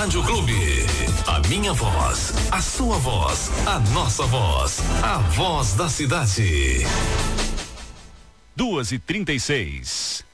Rádio Clube. A minha voz, a sua voz, a nossa voz. A voz da cidade. 2h36.